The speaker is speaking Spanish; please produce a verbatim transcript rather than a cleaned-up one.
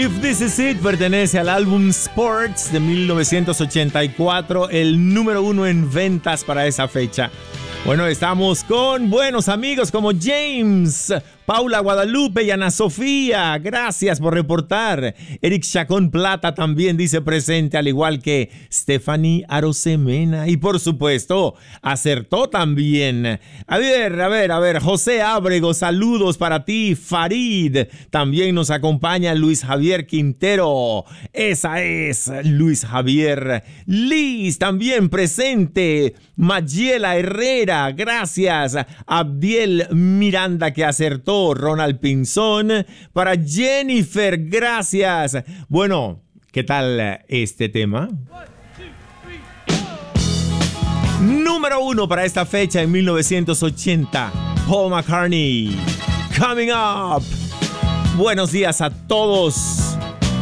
If This Is It pertenece al álbum Sports de mil novecientos ochenta y cuatro, el número uno en ventas para esa fecha. Bueno, estamos con buenos amigos como James, Paula Guadalupe y Ana Sofía. Gracias por reportar. Eric Chacón Plata también dice presente, al igual que Stephanie Arosemena. Y por supuesto, acertó también. A ver, a ver, a ver. José Ábrego, saludos para ti. Farid, también nos acompaña Luis Javier Quintero. Esa es Luis Javier. Liz, también presente. Mayela Herrera, gracias. Abdiel Miranda, que acertó. Ronald Pinzón. Para Jennifer, gracias. Bueno, ¿qué tal este tema? Número uno para esta fecha en mil novecientos ochenta. Paul McCartney. Coming Up. Buenos días a todos.